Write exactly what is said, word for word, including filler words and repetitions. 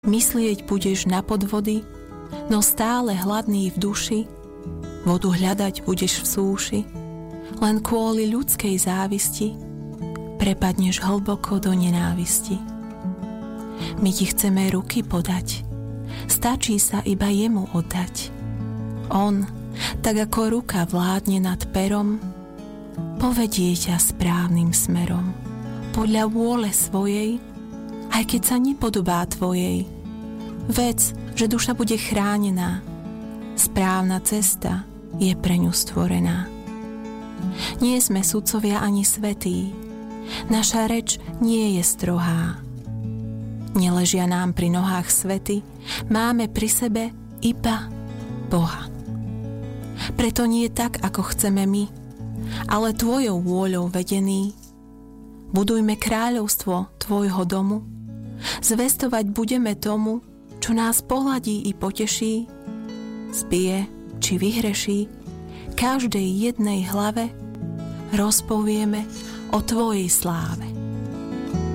Myslieť budeš na podvody, no stále hladný v duši, vodu hľadať budeš v súši, len kvôli ľudskej závisti prepadneš hlboko do nenávisti. My ti chceme ruky podať, stačí sa iba jemu oddať. On, tak ako ruka vládne nad perom, povedie ťa správnym smerom, podľa vôle svojej, aj keď sa nepodobá tvojej. Vec, že duša bude chránená, správna cesta je pre ňu stvorená. Nie sme sudcovia ani svätí, naša reč nie je strohá. Neležia nám pri nohách svety, máme pri sebe iba Boha. Preto nie tak, ako chceme my, ale tvojou vôľou vedený, budujme kráľovstvo tvojho domu, zvestovať budeme tomu, čo nás pohľadí i poteší, zbije či vyhreší, každej jednej hlave rozpovieme o tvojej sláve.